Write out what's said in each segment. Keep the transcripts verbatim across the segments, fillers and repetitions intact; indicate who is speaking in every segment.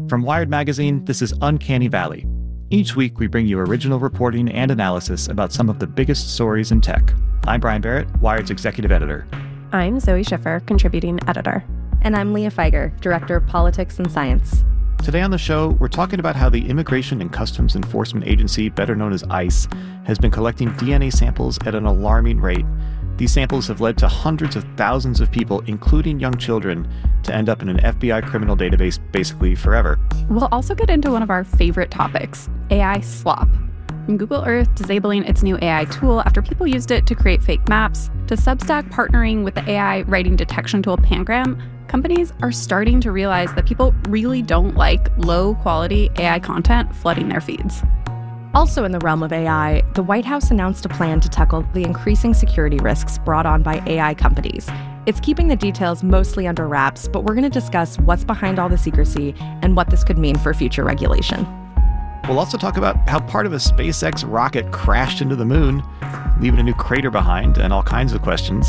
Speaker 1: From Wired Magazine, this is Uncanny Valley. Each week, we bring you original reporting and analysis about some of the biggest stories in tech. I'm Brian Barrett, Wired's executive editor.
Speaker 2: I'm Zoe Schiffer, contributing editor.
Speaker 3: And I'm Leah Feiger, director of politics and science.
Speaker 1: Today on the show, we're talking about how the Immigration and Customs Enforcement Agency, better known as ICE, has been collecting D N A samples at an alarming rate. These samples have led to hundreds of thousands of people, including young children, to end up in an F B I criminal database basically forever.
Speaker 2: We'll also get into one of our favorite topics, A I slop. From Google Earth disabling its new A I tool after people used it to create fake maps, to Substack partnering with the A I writing detection tool Pangram, companies are starting to realize that people really don't like low-quality A I content flooding their feeds.
Speaker 3: Also in the realm of A I, the White House announced a plan to tackle the increasing security risks brought on by A I companies. It's keeping the details mostly under wraps, but we're going to discuss what's behind all the secrecy and what this could mean for future regulation.
Speaker 1: We'll also talk about how part of a SpaceX rocket crashed into the moon, leaving a new crater behind, and all kinds of questions.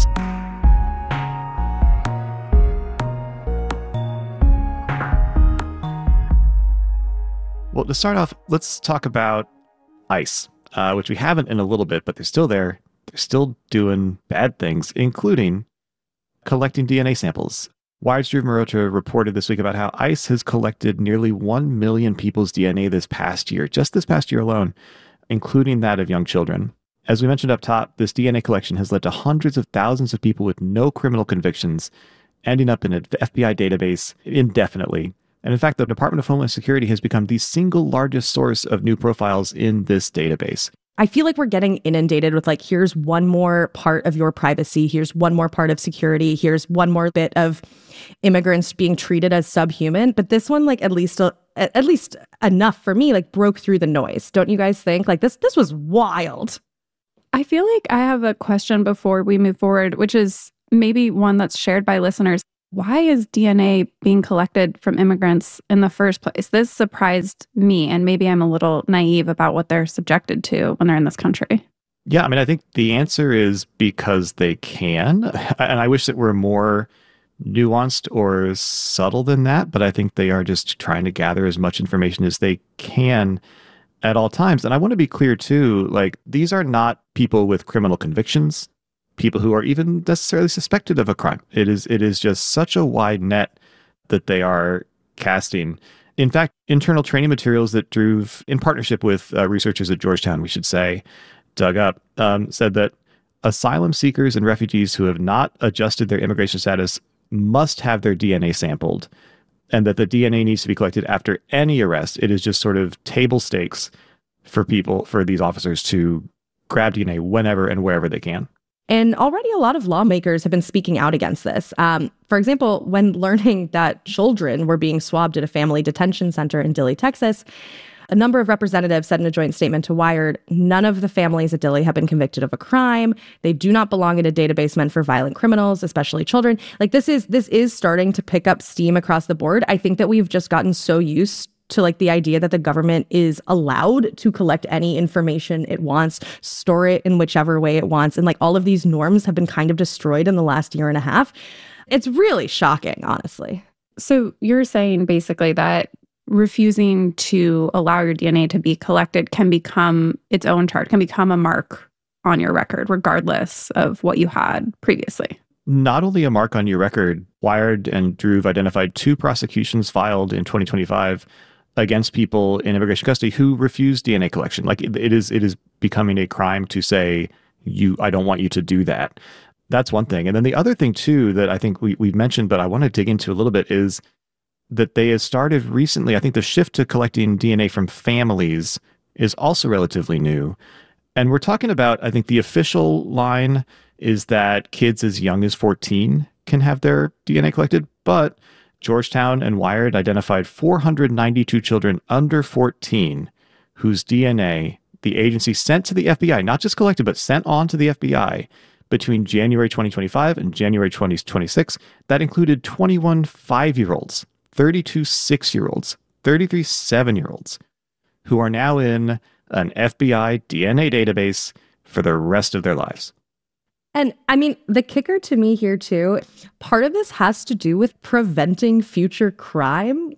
Speaker 1: Well, to start off, let's talk about ICE, uh, which we haven't in a little bit, but they're still there. They're still doing bad things, including collecting D N A samples. Wired's Dhruv Mehrotra reported this week about how ICE has collected nearly one million people's D N A this past year, just this past year alone, including that of young children. As we mentioned up top, this D N A collection has led to hundreds of thousands of people with no criminal convictions ending up in an F B I database indefinitely. And in fact, the Department of Homeland Security has become the single largest source of new profiles in this database.
Speaker 3: I feel like we're getting inundated with like, here's one more part of your privacy. Here's one more part of security. Here's one more bit of immigrants being treated as subhuman. But this one, like at least uh, at least enough for me, like broke through the noise. Don't you guys think? Like this, this was wild.
Speaker 2: I feel like I have a question before we move forward, which is maybe one that's shared by listeners. Why is D N A being collected from immigrants in the first place? This surprised me, and maybe I'm a little naive about what they're subjected to when they're in this country.
Speaker 1: Yeah, I mean, I think the answer is because they can. And I wish it were more nuanced or subtle than that, but I think they are just trying to gather as much information as they can at all times. And I want to be clear, too, like these are not people with criminal convictions, people who are even necessarily suspected of a crime. It is it is just such a wide net that they are casting. In fact, internal training materials that Dhruv, in partnership with uh, researchers at Georgetown, we should say, dug up, um, said that asylum seekers and refugees who have not adjusted their immigration status must have their D N A sampled, and that the D N A needs to be collected after any arrest. It is just sort of table stakes for people, for these officers to grab D N A whenever and wherever they can.
Speaker 3: And already a lot of lawmakers have been speaking out against this. Um, for example, when learning that children were being swabbed at a family detention center in Dilley, Texas, a number of representatives said in a joint statement to Wired, none of the families at Dilley have been convicted of a crime. They do not belong in a database meant for violent criminals, especially children. Like this is this is starting to pick up steam across the board. I think that we've just gotten so used to like the idea that the government is allowed to collect any information it wants, store it in whichever way it wants. And like all of these norms have been kind of destroyed in the last year and a half. It's really shocking, honestly.
Speaker 2: So you're saying basically that refusing to allow your D N A to be collected can become its own chart, can become a mark on your record, regardless of what you had previously.
Speaker 1: Not only a mark on your record, Wired and Dhruv identified two prosecutions filed in twenty twenty-five against people in immigration custody who refuse D N A collection. Like it, it is, it is becoming a crime to say, "You, I don't want you to do that." That's one thing. And then the other thing too that I think we we've mentioned, but I want to dig into a little bit, is that they have started recently. I think the shift to collecting D N A from families is also relatively new, and we're talking about. I think the official line is that kids as young as fourteen can have their D N A collected, but Georgetown and Wired identified four hundred ninety-two children under fourteen whose D N A the agency sent to the F B I, not just collected, but sent on to the F B I between January twenty twenty-five and January twenty twenty-six. That included twenty-one five-year-olds, thirty-two six-year-olds, thirty-three seven-year-olds, who are now in an F B I D N A database for the rest of their lives.
Speaker 3: And I mean, the kicker to me here too, part of this has to do with preventing future crime.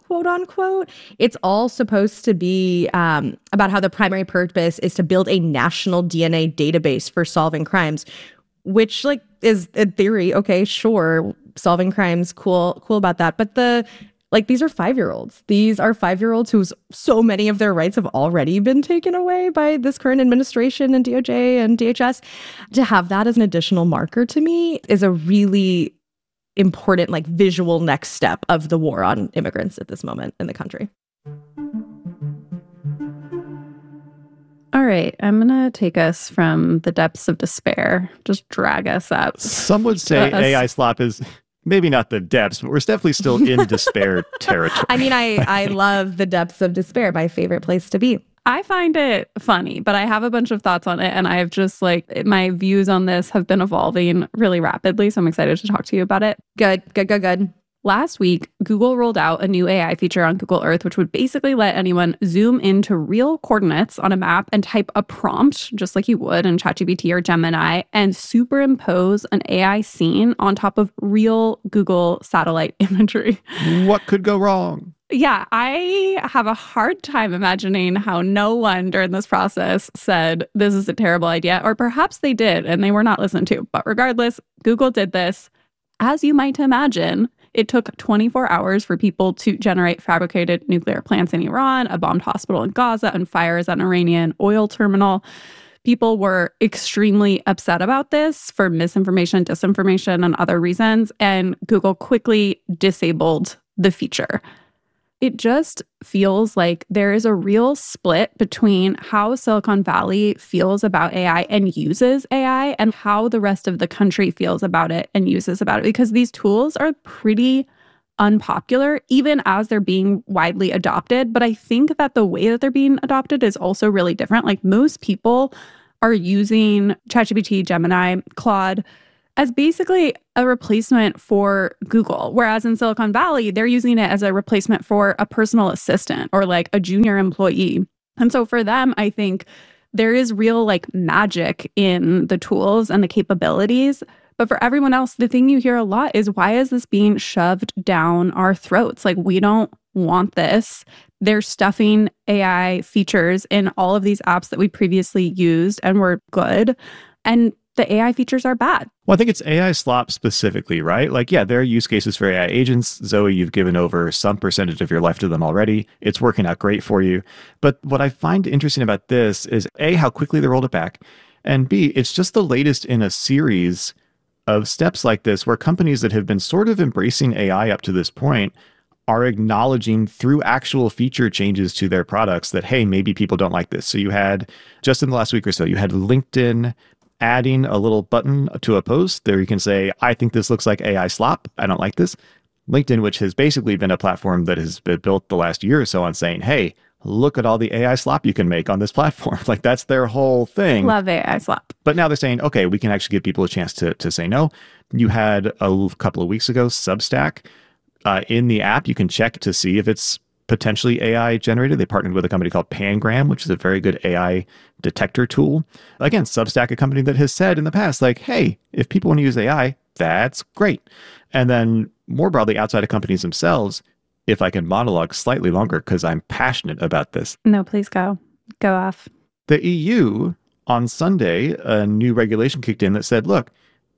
Speaker 3: quote unquote. It's all supposed to be um, about how the primary purpose is to build a national D N A database for solving crimes, which like is in theory, okay, sure, solving crimes, cool, cool about that. But the like these are five-year-olds. These are five-year-olds whose so many of their rights have already been taken away by this current administration and D O J and D H S. To have that as an additional marker to me is a really important like visual next step of the war on immigrants at this moment in the country.
Speaker 2: All right, I'm going to take us from the depths of despair, just drag us up.
Speaker 1: Some would say
Speaker 2: Uh,
Speaker 1: A I slop is maybe not the depths, but we're definitely still in despair territory.
Speaker 3: I mean, I, I love the depths of despair, my favorite place to be.
Speaker 2: I find it funny, but I have a bunch of thoughts on it. And I have just like, my views on this have been evolving really rapidly. So I'm excited to talk to you about it.
Speaker 3: Good, good, good, good.
Speaker 2: Last week, Google rolled out a new A I feature on Google Earth, which would basically let anyone zoom into real coordinates on a map and type a prompt, just like you would in ChatGPT or Gemini, and superimpose an A I scene on top of real Google satellite imagery.
Speaker 1: What could go wrong?
Speaker 2: Yeah, I have a hard time imagining how no one during this process said, this is a terrible idea, or perhaps they did and they were not listened to. But regardless, Google did this. As you might imagine, it took twenty-four hours for people to generate fabricated nuclear plants in Iran, a bombed hospital in Gaza, and fires at an Iranian oil terminal. People were extremely upset about this for misinformation, disinformation, and other reasons, and Google quickly disabled the feature. It just feels like there is a real split between how Silicon Valley feels about A I and uses A I and how the rest of the country feels about it and uses about it, because these tools are pretty unpopular, even as they're being widely adopted. But I think that the way that they're being adopted is also really different. Like most people are using ChatGPT, Gemini, Claude as basically a replacement for Google. Whereas in Silicon Valley, they're using it as a replacement for a personal assistant or like a junior employee. And so for them, I think there is real like magic in the tools and the capabilities. But for everyone else, the thing you hear a lot is, why is this being shoved down our throats? Like, we don't want this. They're stuffing A I features in all of these apps that we previously used and were good. And the A I features are bad.
Speaker 1: Well, I think it's A I slop specifically, right? Like, yeah, there are use cases for A I agents. Zoe, you've given over some percentage of your life to them already. It's working out great for you. But what I find interesting about this is, A, how quickly they rolled it back, and B, it's just the latest in a series of steps like this where companies that have been sort of embracing A I up to this point are acknowledging through actual feature changes to their products that, hey, maybe people don't like this. So you had, just in the last week or so, you had LinkedIn adding a little button to a post there. You can say, I think this looks like A I slop. I don't like this. LinkedIn, which has basically been a platform that has been built the last year or so on saying, hey, look at all the A I slop you can make on this platform. Like, that's their whole thing.
Speaker 2: Love A I slop.
Speaker 1: But now they're saying, okay, we can actually give people a chance to, to say no. You had a couple of weeks ago, Substack. Uh, in the app, you can check to see if it's potentially A I generated. They partnered with a company called Pangram, which is a very good A I detector tool. Again, Substack, a company that has said in the past, like, hey, if people want to use A I, that's great. And then more broadly, outside of companies themselves, if I can monologue slightly longer because I'm passionate about this.
Speaker 2: No, please go. Go off.
Speaker 1: The E U, on Sunday, a new regulation kicked in that said, look,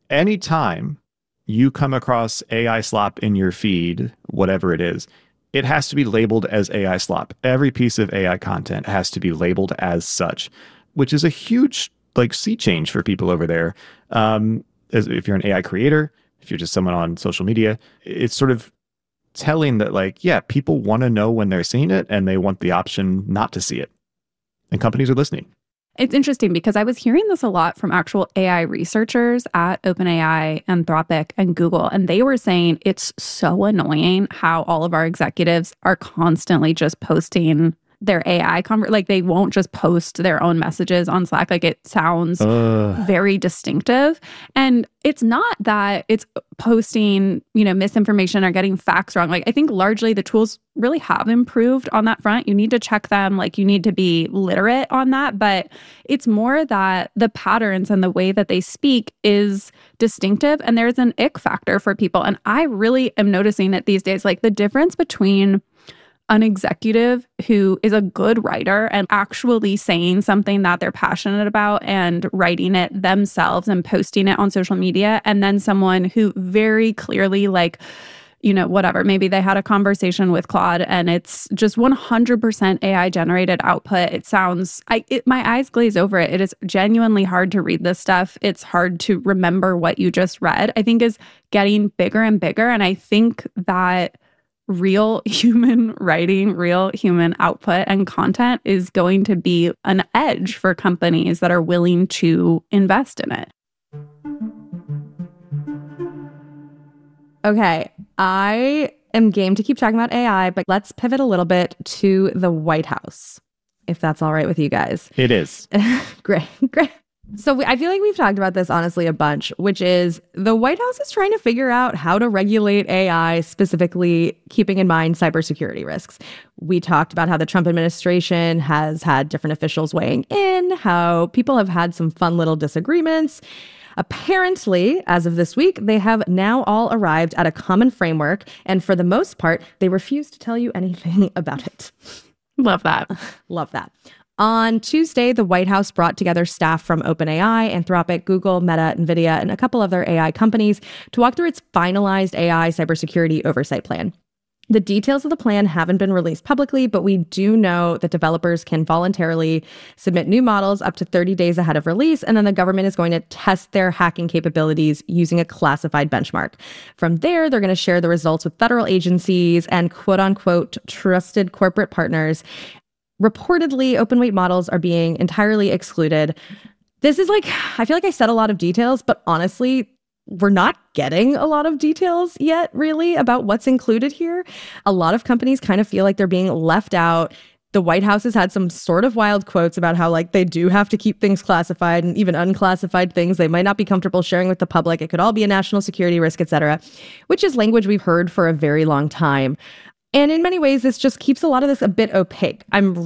Speaker 1: anytime you come across A I slop in your feed, whatever it is, it has to be labeled as A I slop. Every piece of A I content has to be labeled as such, which is a huge like sea change for people over there. Um, as if you're an A I creator, if you're just someone on social media, it's sort of telling that, like, yeah, people want to know when they're seeing it and they want the option not to see it. And companies are listening.
Speaker 2: It's interesting because I was hearing this a lot from actual A I researchers at OpenAI, Anthropic, and Google, and they were saying it's so annoying how all of our executives are constantly just posting their A I conver- like they won't just post their own messages on Slack. Like, it sounds uh. very distinctive. And it's not that it's posting, you know, misinformation or getting facts wrong. Like, I think largely the tools really have improved on that front. You need to check them. Like, you need to be literate on that. But it's more that the patterns and the way that they speak is distinctive. And there's an ick factor for people. And I really am noticing it these days. Like, the difference between an executive who is a good writer and actually saying something that they're passionate about and writing it themselves and posting it on social media, and then someone who very clearly, like, you know, whatever, maybe they had a conversation with Claude and it's just one hundred percent A I generated output. It sounds, I, it, my eyes glaze over it. It is genuinely hard to read this stuff. It's hard to remember what you just read, I think, is getting bigger and bigger. And I think that real human writing, real human output and content is going to be an edge for companies that are willing to invest in it.
Speaker 3: Okay, I am game to keep talking about A I, but let's pivot a little bit to the White House, if that's all right with you guys.
Speaker 1: It is.
Speaker 3: Great, great. So we, I feel like we've talked about this honestly a bunch, which is the White House is trying to figure out how to regulate A I, specifically keeping in mind cybersecurity risks. We talked about how the Trump administration has had different officials weighing in, how people have had some fun little disagreements. Apparently, as of this week, they have now all arrived at a common framework, and for the most part, they refuse to tell you anything about it.
Speaker 2: Love that.
Speaker 3: Love that. On Tuesday, the White House brought together staff from OpenAI, Anthropic, Google, Meta, NVIDIA, and a couple other A I companies to walk through its finalized A I cybersecurity oversight plan. The details of the plan haven't been released publicly, but we do know that developers can voluntarily submit new models up to thirty days ahead of release, and then the government is going to test their hacking capabilities using a classified benchmark. From there, they're going to share the results with federal agencies and quote-unquote trusted corporate partners. Reportedly, open weight models are being entirely excluded. This is like, I feel like I said a lot of details, but honestly, we're not getting a lot of details yet, really, about what's included here. A lot of companies kind of feel like they're being left out. The White House has had some sort of wild quotes about how, like, they do have to keep things classified, and even unclassified things they might not be comfortable sharing with the public. It could all be a national security risk, et cetera, which is language we've heard for a very long time. And in many ways, this just keeps a lot of this a bit opaque. I'm